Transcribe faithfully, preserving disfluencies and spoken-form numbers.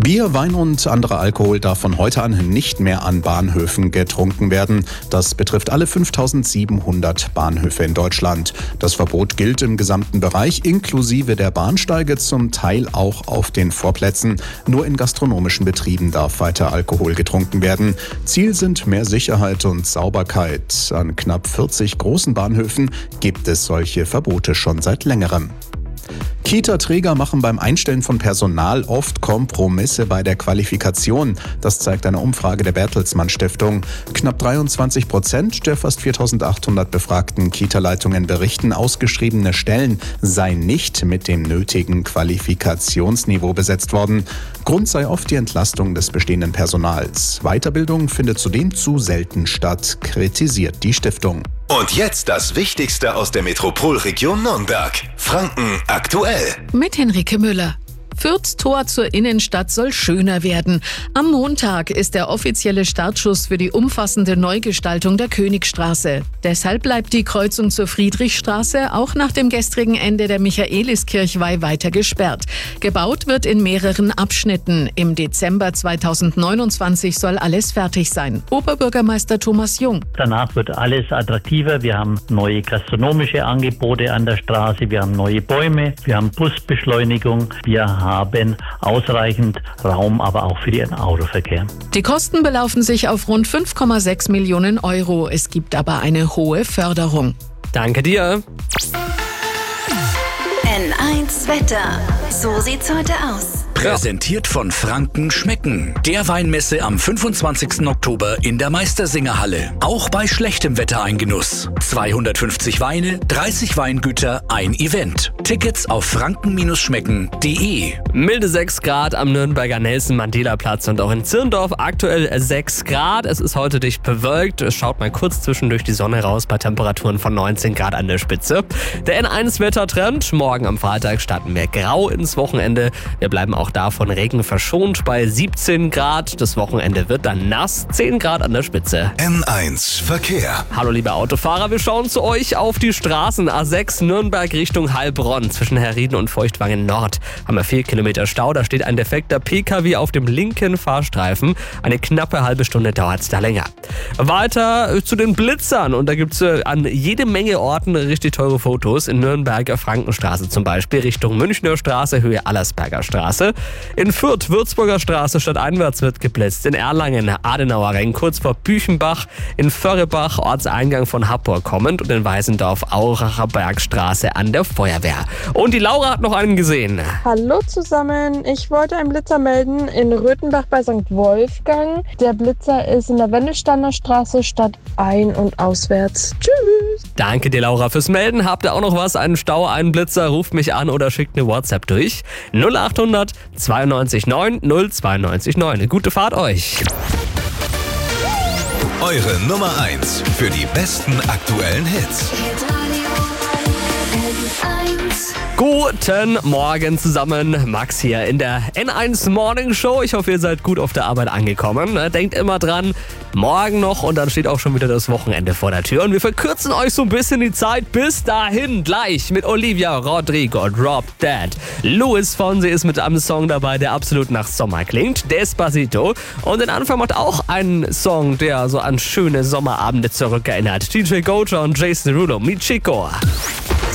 Bier, Wein und anderer Alkohol darf von heute an nicht mehr an Bahnhöfen getrunken werden. Das betrifft alle fünftausendsiebenhundert Bahnhöfe in Deutschland. Das Verbot gilt im gesamten Bereich, inklusive der Bahnsteige, zum Teil auch auf den Vorplätzen. Nur in gastronomischen Betrieben darf weiter Alkohol getrunken werden. Ziel sind mehr Sicherheit und Sauberkeit. An knapp vierzig großen Bahnhöfen gibt es solche Verbote schon seit längerem. Kita-Träger machen beim Einstellen von Personal oft Kompromisse bei der Qualifikation. Das zeigt eine Umfrage der Bertelsmann Stiftung. Knapp dreiundzwanzig Prozent der fast viertausendachthundert befragten Kita-Leitungen berichten, ausgeschriebene Stellen seien nicht mit dem nötigen Qualifikationsniveau besetzt worden. Grund sei oft die Entlastung des bestehenden Personals. Weiterbildung findet zudem zu selten statt, kritisiert die Stiftung. Und jetzt das Wichtigste aus der Metropolregion Nürnberg. Franken aktuell. Mit Henrike Müller. Fürths Tor zur Innenstadt soll schöner werden. Am Montag ist der offizielle Startschuss für die umfassende Neugestaltung der Königstraße. Deshalb bleibt die Kreuzung zur Friedrichstraße auch nach dem gestrigen Ende der Michaeliskirchweih weiter gesperrt. Gebaut wird in mehreren Abschnitten. Im Dezember zweitausendneunundzwanzig soll alles fertig sein. Oberbürgermeister Thomas Jung. Danach wird alles attraktiver. Wir haben neue gastronomische Angebote an der Straße. Wir haben neue Bäume. Wir haben Busbeschleunigung. Wir haben haben ausreichend Raum, aber auch für den Autoverkehr. Die Kosten belaufen sich auf rund fünf Komma sechs Millionen Euro. Es gibt aber eine hohe Förderung. Danke dir. N eins Wetter. So sieht's heute aus. Präsentiert von Franken Schmecken. Der Weinmesse am fünfundzwanzigsten Oktober in der Meistersingerhalle. Auch bei schlechtem Wetter ein Genuss. zweihundertfünfzig Weine, dreißig Weingüter, ein Event. Tickets auf franken schmecken punkt de. Milde sechs Grad am Nürnberger Nelson-Mandela-Platz und auch in Zirndorf aktuell sechs Grad. Es ist heute dicht bewölkt. Es schaut mal kurz zwischendurch die Sonne raus bei Temperaturen von neunzehn Grad an der Spitze. Der N eins Wettertrend. Morgen am Freitag starten wir grau ins Wochenende. Wir bleiben auch davon Regen verschont bei siebzehn Grad. Das Wochenende wird dann nass, zehn Grad an der Spitze. N eins Verkehr. Hallo liebe Autofahrer, wir schauen zu euch auf die Straßen. A sechs Nürnberg Richtung Heilbronn zwischen Herrieden und Feuchtwangen Nord haben wir vier Kilometer Stau. Da steht ein defekter P K W auf dem linken Fahrstreifen. Eine knappe halbe Stunde dauert es da länger. Weiter zu den Blitzern und da gibt es äh, an jede Menge Orten richtig teure Fotos. In Nürnberger Frankenstraße zum Beispiel Richtung Münchner Straße, Höhe Allersberger Straße. In Fürth, Würzburger Straße stadteinwärts wird geblitzt. In Erlangen, Adenauer Ring, kurz vor Büchenbach. In Förrebach, Ortseingang von Happur kommend. Und in Weißendorf, Auracher Bergstraße an der Feuerwehr. Und die Laura hat noch einen gesehen. Hallo zusammen, ich wollte einen Blitzer melden in Röthenbach bei Sankt Wolfgang. Der Blitzer ist in der Wendelsteiner Straße stadtein- und auswärts. Tschüss! Danke dir, Laura, fürs Melden. Habt ihr auch noch was? Einen Stau, einen Blitzer? Ruft mich an oder schickt eine WhatsApp durch. null achthundert zweiundneunzig neun null zweiundneunzig neun. Gute Fahrt euch. Eure Nummer eins für die besten aktuellen Hits. Guten Morgen zusammen, Max hier in der N eins Morning Show. Ich hoffe, ihr seid gut auf der Arbeit angekommen. Denkt immer dran, morgen noch und dann steht auch schon wieder das Wochenende vor der Tür. Und wir verkürzen euch so ein bisschen die Zeit. Bis dahin gleich mit Olivia Rodrigo, Drop Dead. Luis Fonsi ist mit einem Song dabei, der absolut nach Sommer klingt. Despacito. Und den Anfang macht auch ein Song, der so an schöne Sommerabende zurückerinnert. D J Goja und Jason Derulo, Mi Chico.